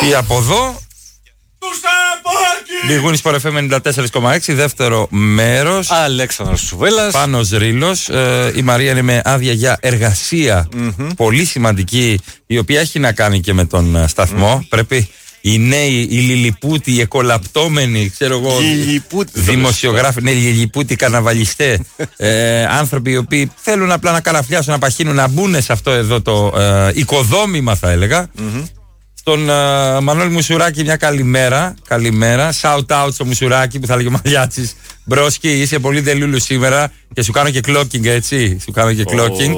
Και από εδώ Μπηγούνι Sport FM 94,6, δεύτερο μέρος. Αλέξανδρος Τσουβέλλας. Πάνος Ρήλος. Η Μαρία είναι με άδεια για εργασία πολύ σημαντική, η οποία έχει να κάνει και με τον σταθμό. Πρέπει οι νέοι, οι λιλιπούτοι, οι εκολαπτώμενοι, ξέρω εγώ, δημοσιογράφοι, ναι, οι λιλιπούτοι καναβαλιστέ, άνθρωποι οι οποίοι θέλουν απλά να καραφλιάσουν, να παχύνουν, να μπουν σε αυτό εδώ το οικοδόμημα, θα έλεγα. Στον Μανώλη Μουσουράκη μια καλημέρα. Καλημέρα. Shout out στο Μουσουράκη που θα λέγει ο Μαλιάτσης. Μπρόσκι, είσαι πολύ δελούλου σήμερα και σου κάνω και clocking, έτσι. Σου κάνω και clocking.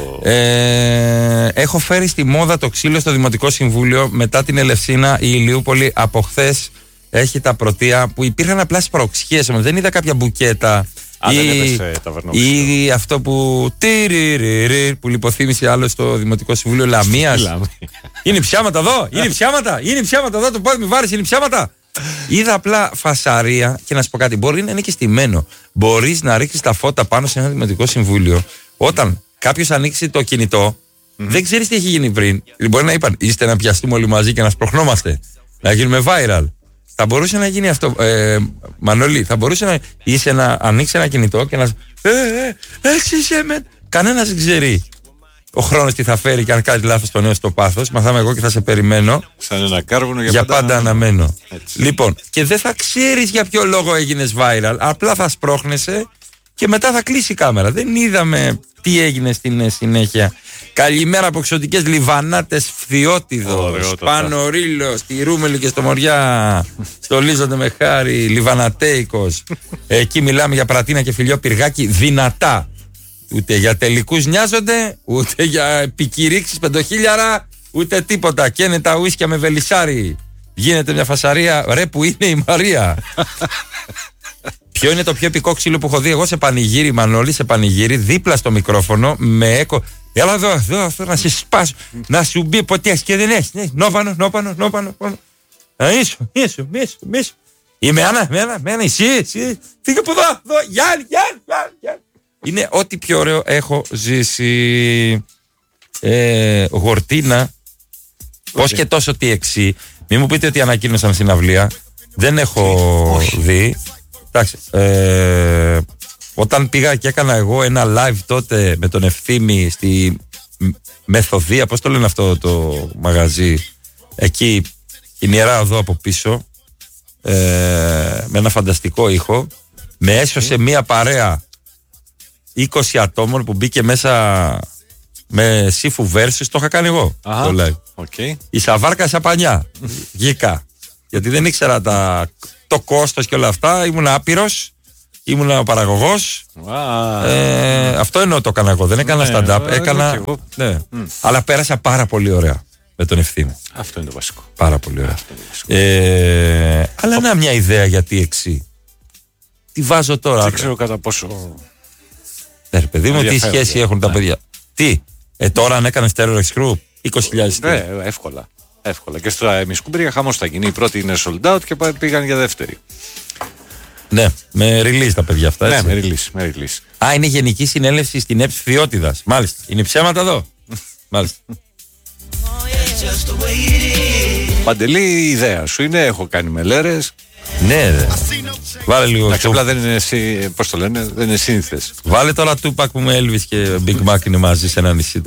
Έχω φέρει στη μόδα το ξύλο στο Δημοτικό Συμβούλιο μετά την Ελευσίνα. Η Ηλιούπολη από χθες έχει τα πρωτεία που υπήρχαν απλά στις προξιές. Δεν είδα κάποια μπουκέτα. Ή αυτό που λιποθύμησε άλλο στο Δημοτικό Συμβούλιο Λαμίας. Είναι πιάματα εδώ, είναι πιάματα εδώ, το πόδι μου βάρης, είναι πιάματα. Είδα απλά φασαρία και να σου πω κάτι, μπορεί να είναι και στημένο. Μπορείς να ρίξεις τα φώτα πάνω σε ένα Δημοτικό Συμβούλιο όταν κάποιος ανοίξει το κινητό, δεν ξέρεις τι έχει γίνει πριν. Μπορεί να είπαν, είστε να πιαστούμε όλοι μαζί και να σπροχνόμαστε, να γίνουμε viral. Θα μπορούσε να γίνει αυτό, Μανώλη, θα μπορούσε να ανοίξει ένα κινητό και να έτσι είσαι με. Κανένας δεν ξέρει ο χρόνος τι θα φέρει και αν κάτι λάθος το νέο στο πάθος. Μαθάμε εγώ και θα σε περιμένω. Σαν ένα κάρβουνο για πάντα αναμένω. Έτσι. Λοιπόν, και δεν θα ξέρεις για ποιο λόγο έγινες viral. Απλά θα σπρώχνεσαι και μετά θα κλείσει η κάμερα. Δεν είδαμε τι έγινε στην συνέχεια. Καλημέρα από εξωτικές Λιβανάτες, Φθιώτιδος, Πάνο Ρήλο, στη Ρούμελη και στο Μοριά. Στολίζονται με χάρη, Λιβανατέικος. Εκεί μιλάμε για πρατίνα και φιλιό πυργάκι δυνατά. Ούτε για τελικούς νοιάζονται, ούτε για επικηρύξεις πεντοχίλιαρα, ούτε τίποτα. Καίνε τα ουίσκια με βελισσάρι. Γίνεται μια φασαρία, ρε που είναι η Μαρία. Ποιο είναι το πιο επικό ξύλο που έχω δει εγώ σε πανηγύρι, Μανώλη, σε πανηγύρι, δίπλα στο μικρόφωνο, με έκο. Έλα εδώ, να σε σπάσω, να σου μπει ποτέ και δεν έχεις. Νόπανο. Ίσο. Είμαι Άννα, εσύ. Φύγε από εδώ, Γιάννη. Είναι ό,τι πιο ωραίο έχω ζήσει. Γορτίνα, ως και τόσο τι εξή. Μην μου πείτε ότι ανακοίνωσαν συναυλία. Δεν έχω δει. Εντάξει, όταν πήγα και έκανα εγώ ένα live τότε με τον Ευθύμη στη Μεθοδία, πώς το λένε αυτό το μαγαζί, εκεί η Ιερά Οδό από πίσω, με ένα φανταστικό ήχο, με έσωσε μία παρέα 20 ατόμων που μπήκε μέσα με Σύφου Versus, το είχα κάνει εγώ το live. Η Σαβάρκα Σαπανιά, γήκα, γιατί δεν ήξερα το κόστος και όλα αυτά, ήμουν άπειρος. Ήμουν ο παραγωγός. Αυτό εννοώ το έκανα εγώ. Δεν έκανα stand-up. Έκανα. Ναι. Αλλά πέρασα πάρα πολύ ωραία με τον Ευθύμη. Αυτό είναι το βασικό. Πάρα πολύ ωραία. Αλλά να μια ιδέα για TXC. Τι βάζω τώρα. Δεν ξέρω κατά πόσο. Παιδί μου, τι σχέση έχουν τα παιδιά. Τι. Τώρα αν έκανε Terror X Group 20.000. Εύκολα. Και στο Μισκούμπρια χαμός θα γίνει. Η πρώτη είναι sold out και πήγαν για δεύτερη. Ναι, με release τα παιδιά αυτά, έτσι. Ναι, με release. Είναι γενική συνέλευση στην ΕΠΣ Φθιώτιδας. Μάλιστα. Είναι ψέματα εδώ. Μάλιστα. Παντελή, η ιδέα σου είναι, έχω κάνει μελέρες. Ναι, βάλε λίγο. Απλά δεν είναι, πώς το λένε, δεν είναι σύνθες. Βάλε τώρα Tupac που με Elvis και Big Mac είναι μαζί σε ένα νησί.